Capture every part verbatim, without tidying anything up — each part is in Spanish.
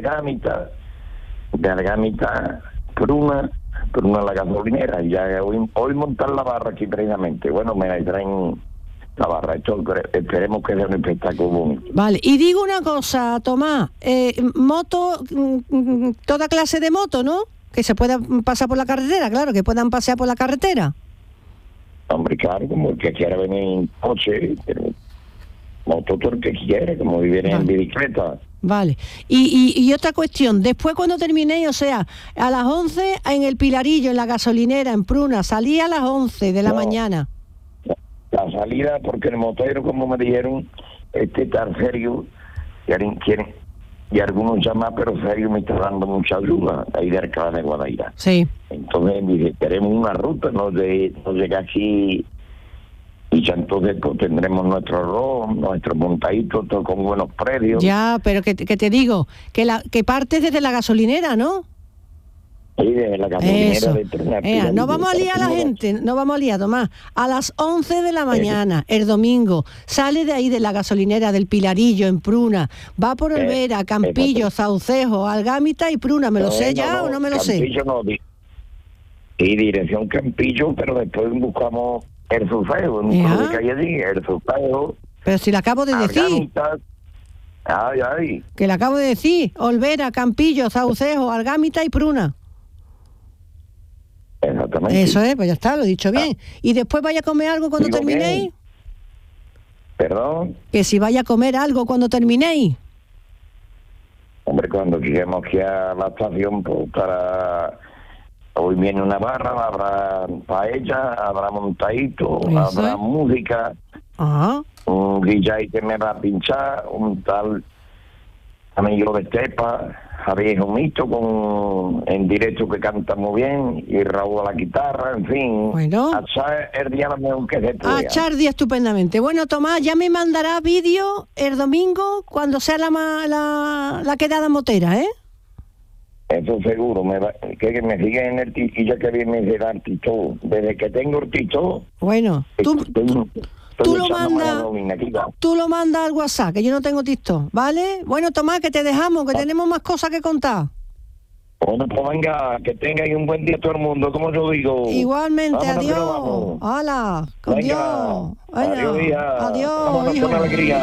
Algámita, de Algámita, Pruna, Pruna la gasolinera, y ya hoy, hoy montar la barra aquí precisamente. Bueno, me la traen la barra, esto esperemos que sea un espectáculo bonito. Vale, y digo una cosa, Tomás, eh, moto, toda clase de moto, ¿no? Que se pueda pasar por la carretera, claro, que puedan pasear por la carretera. Hombre, claro, como el que quiera venir en coche, pero moto todo el que quiere, como vivir vale. en bicicleta. Vale, y, y, y otra cuestión, después cuando terminéis, o sea, a las once en el Pilarillo, en la gasolinera, en Pruna, salí a las once de la no, mañana. La, la salida, porque el motero, como me dijeron, este tan serio, quieren, quieren, y algunos llaman, pero serio me está dando mucha ayuda, ahí de Alcalá de Guadaira. Sí. Entonces, dice, tenemos una ruta, no, de, no llega aquí, y ya entonces pues, tendremos nuestro arroz, nuestro montadito, todo con buenos precios. Ya, pero que, que te digo, que la que partes desde la gasolinera, ¿no? Sí, desde la gasolinera. Eso. De Trena, eh, no vamos a liar a la gente, no vamos a liar, Tomás. A las once de la mañana, eh. el domingo, sale de ahí de la gasolinera del Pilarillo, en Pruna, va por Olvera, eh. Campillo, Saucejo, Algámita y Pruna. ¿Me lo eh, sé no, ya no, o no me lo Campillo sé? No, di- y dirección Campillo, pero después buscamos el Saucejo, en un pueblo que hay allí, el Saucejo. Pero si le acabo de decir. Algámita, ay, ay. Que le acabo de decir, Olvera, Campillo, Saucejo, Algámita y Pruna. Exactamente. Eso es, pues ya está, lo he dicho bien. Ah. ¿Y después vaya a comer algo cuando Digo terminéis? Bien. ¿Perdón? Que si vaya a comer algo cuando terminéis. Hombre, cuando lleguemos aquí a la estación, pues para... Hoy viene una barra, habrá paella, habrá montadito, Eso habrá es. música, Ajá. un D J que me va a pinchar, un tal amigo de Estepa, Javier Humito, con en directo que canta muy bien, y Raúl a la guitarra, en fin. Bueno. A echar el día lo mejor que se pueda. A echar día estupendamente. Bueno, Tomás, ya me mandará vídeo el domingo cuando sea la, la, la quedada motera, ¿eh? Eso seguro, me va, que, que me siguen en el tiquillo que viene de dar tito. Desde que tengo el tito. Bueno, tú, estoy, tú, estoy tú lo mandas. Tú lo mandas al WhatsApp, que yo no tengo TikTok, ¿vale? Bueno, Tomás, que te dejamos, que ah. tenemos más cosas que contar. Bueno, pues venga, que tengáis un buen día todo el mundo, como yo digo. Igualmente, vámonos, adiós. Hola, con venga, Dios. Adiós, hija. Adiós, vámonos hijo. con alegría.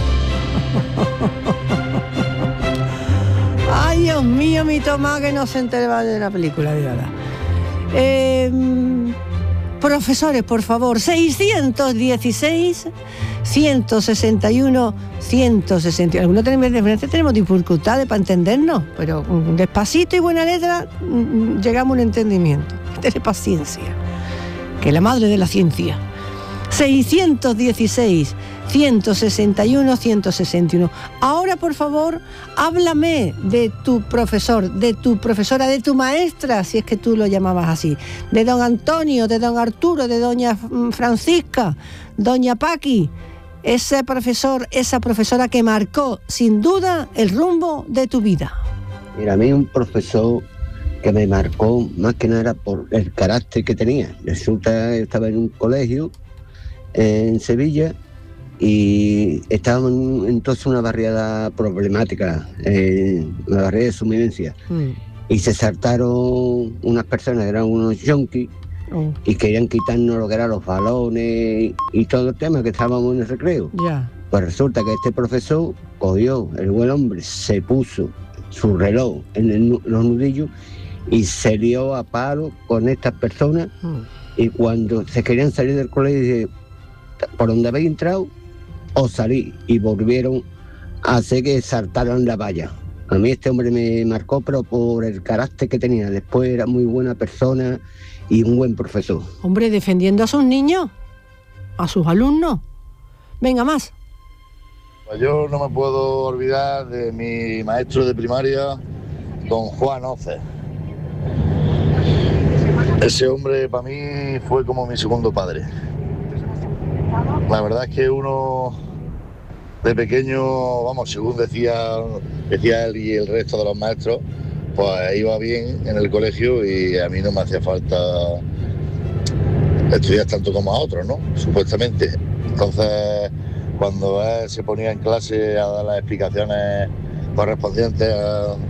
Ay, Dios mío, mi Tomás, que no se enteraba de la película, de verdad. Eh, profesores, por favor, seiscientos dieciséis, ciento sesenta y uno, ciento sesenta y uno. Algunos tenemos, tenemos dificultades para entendernos, pero despacito y buena letra llegamos a un entendimiento. Tener paciencia, que es la madre de la ciencia. seiscientos dieciséis, ciento sesenta y uno, ciento sesenta y uno. Ahora, por favor, háblame de tu profesor, de tu profesora, de tu maestra, si es que tú lo llamabas así, de don Antonio, de don Arturo, de doña Francisca, doña Paqui, ese profesor, esa profesora que marcó, sin duda, el rumbo de tu vida. Mira, a mí un profesor que me marcó más que nada por el carácter que tenía. Resulta que estaba en un colegio en Sevilla y estábamos en entonces una barriada problemática, eh, una barriada de subvivencia, mm. y se saltaron unas personas que eran unos yonkis oh. y querían quitarnos lo que eran los balones y, y todo el tema, que estábamos en el recreo. Yeah. Pues resulta que este profesor cogió, el buen hombre, se puso su reloj en el, los nudillos y se lió a palo con estas personas, mm. y cuando se querían salir del colegio dije, por donde habéis entrado os salí, y volvieron a hacer que saltaran la valla. A mí este hombre me marcó, pero por el carácter que tenía. Después era muy buena persona y un buen profesor. Hombre, defendiendo a sus niños, a sus alumnos. Venga, más. Yo no me puedo olvidar de mi maestro de primaria, don Juan Oce. Ese hombre para mí fue como mi segundo padre. La verdad es que uno de pequeño, vamos, según decía, decía él y el resto de los maestros, pues iba bien en el colegio y a mí no me hacía falta estudiar tanto como a otros, ¿no? Supuestamente. Entonces, cuando él se ponía en clase a dar las explicaciones correspondientes a